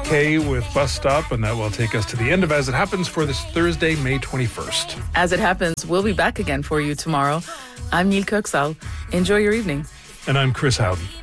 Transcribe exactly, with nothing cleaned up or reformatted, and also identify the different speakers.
Speaker 1: K with Bus Stop, and that will take us to the end of As It Happens for this Thursday, May twenty-first.
Speaker 2: As It Happens, we'll be back again for you tomorrow. I'm Neil Kirksall. Enjoy your evening.
Speaker 1: And I'm Chris Howden.